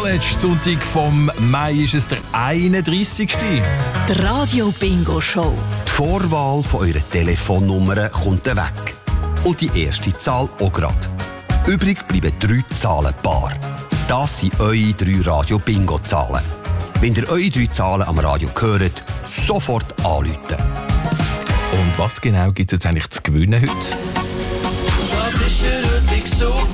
vorletzte Sonntag vom Mai ist es der 31. Die Radio Bingo Show. Die Vorwahl von eurer Telefonnummer kommt weg. Und die erste Zahl auch gerade. Übrig bleiben 3 Zahlen bar. Das sind eure 3 Radio Bingo Zahlen. Wenn ihr eure 3 Zahlen am Radio hört, sofort anrufen. Und was genau gibt es jetzt eigentlich zu gewinnen heute? Das ist der heutige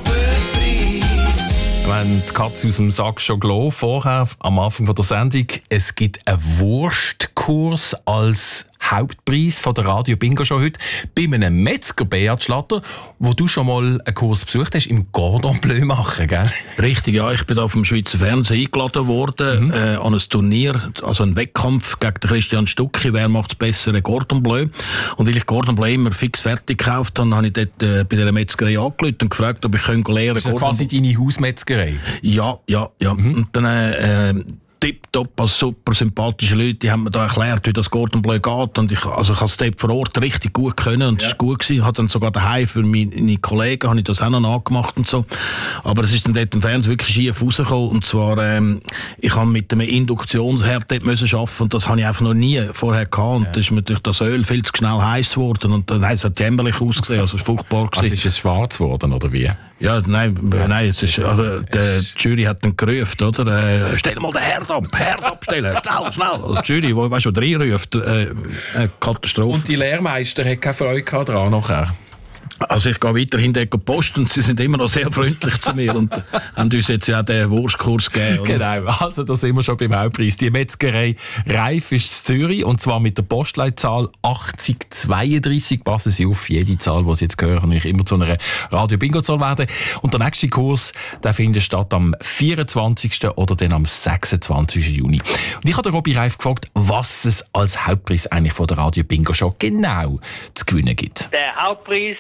Superpreis. Wenn die Katze aus dem Sack schon gelaufen, vorher am Anfang der Sendung, es gibt einen Wurstkurs als Hauptpreis von der Radio Bingo Show heute bei einem Metzger, Beat Schlatter, wo du schon mal einen Kurs besucht hast, im Cordon Bleu machen, gell? Richtig, ja. Ich bin da vom Schweizer Fernsehen eingeladen worden, an ein Turnier, also einen Wettkampf gegen den Christian Stucki, wer macht das bessere Cordon Bleu. Und weil ich Cordon Bleu immer fix fertig gekauft habe, habe ich dort bei dieser Metzgerei angerufen und gefragt, ob ich lernen kann. Das ist quasi deine Hausmetzgerei? Ja. Und dann tipptopp, als super sympathische Leute, die haben mir da erklärt, wie das Cordon Bleu geht. Und ich habe es dort vor Ort richtig gut können und es war gut gewesen. Ich habe dann sogar daheim für meine Kollegen habe ich das auch noch nachgemacht und so. Aber es ist dann dort im Fernsehen wirklich schief rausgekommen. Und zwar, ich habe mit einem Induktionsherd dort müssen arbeiten und das habe ich einfach noch nie vorher gehabt. Und da ist mir durch das Öl viel zu schnell heiß geworden und dann hat es jämmerlich ausgesehen, also es war furchtbar gewesen. Also ist es schwarz geworden, oder wie? Ja, nein, es ist, also, die Jury hat dann gerufen, oder? Stell mal den Herd abstellen, schnell. Also die Jury, die schon reinruft, Katastrophe. Und die Lehrmeister hat keine Freude daran nachher? Also ich gehe weiterhin dort posten und sie sind immer noch sehr freundlich zu mir und haben uns jetzt ja auch den Wurstkurs gegeben. Oder? Genau, also da sind wir schon beim Hauptpreis. Die Metzgerei Reif ist in Zürich und zwar mit der Postleitzahl 8032. Passen Sie auf, jede Zahl, die Sie jetzt hören, nicht immer zu einer Radio-Bingo-Zahl werden. Und der nächste Kurs, der findet statt am 24. oder dann am 26. Juni. Und ich habe Robby Reif gefragt, was es als Hauptpreis eigentlich von der Radio-Bingo-Show genau zu gewinnen gibt. Der Hauptpreis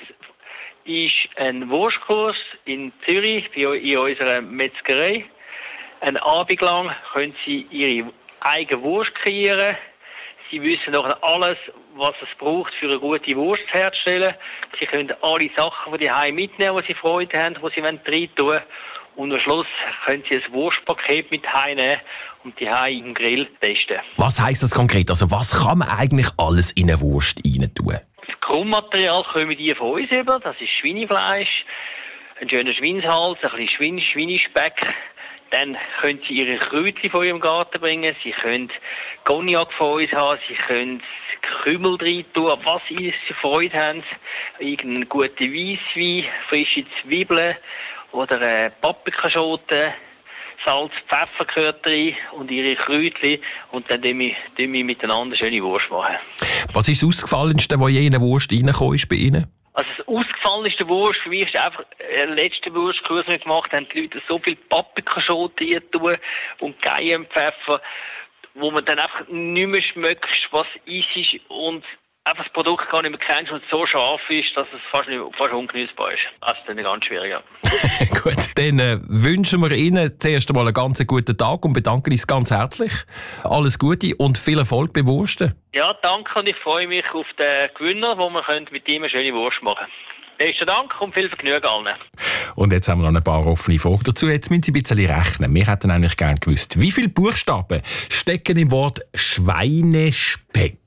ist ein Wurstkurs in Zürich, in unserer Metzgerei. Einen Abend lang können Sie Ihre eigene Wurst kreieren. Sie wissen noch alles, was es braucht, für eine gute Wurst herzustellen. Sie können alle Sachen von daheim mitnehmen, die Sie Freude haben, die Sie rein tun wollen. Und am Schluss können Sie ein Wurstpaket mit heimnehmen und die im Grill testen. Was heisst das konkret? Also was kann man eigentlich alles in eine Wurst rein tun? Das Grundmaterial kommen die von uns über. Das ist Schweinefleisch, ein schöner Schweinshals, ein bisschen Schweinespeck. Dann können Sie Ihre Kräutchen von Ihrem Garten bringen. Sie können Cognac von uns haben. Sie können Kümmel rein tun, was Sie Freude haben. Irgendeinen guten Weisswein, frische Zwiebeln oder Paprikaschoten. Salz, Pfeffer gehört rein und ihre Kräutchen und dann tun wir miteinander schöne Wurst machen. Was ist das Ausgefallenste, was je in eine Wurst reingekommen ist bei Ihnen? Also das ausgefallenste Wurst für mich ist einfach, der letzte Wurstkurs, den wir gemacht haben, die Leute so viel Paprikaschoten rein tun und Cayennepfeffer, wo man dann einfach nicht mehr schmeckt, was ist und einfach das Produkt gar nicht mehr kennst und so scharf ist, dass es fast ungenießbar ist. Also das ist dann ganz schwierig. Ja. Gut, dann wünschen wir Ihnen zuerst einmal einen ganz guten Tag und bedanken uns ganz herzlich. Alles Gute und viel Erfolg beim Wursten. Ja, danke und ich freue mich auf den Gewinner, wo wir mit ihm eine schöne Wurst machen können. Besten Dank und viel Vergnügen allen. Und jetzt haben wir noch ein paar offene Fragen dazu. Jetzt müssen Sie ein bisschen rechnen. Wir hätten eigentlich gerne gewusst, wie viele Buchstaben stecken im Wort Schweinespeck?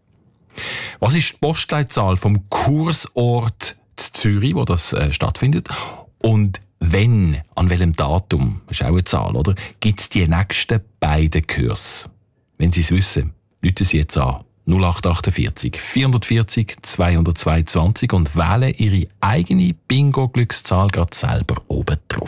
Was ist die Postleitzahl vom Kursort Zürich, wo das stattfindet? Und an welchem Datum, das ist auch eine Zahl, oder? Gibt es die nächsten beiden Kurse? Wenn Sie es wissen, rufen Sie jetzt an 0848 440 222 und wählen Ihre eigene Bingo-Glückszahl gerade selber oben drauf.